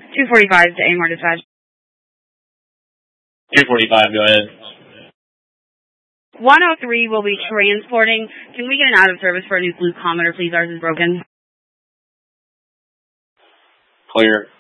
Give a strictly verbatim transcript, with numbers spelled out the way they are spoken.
two forty-five to Amor Dispatch. two forty-five, go ahead. one oh three will be transporting. Can we get an out of service for a new glucometer, please? Ours is broken. Clear.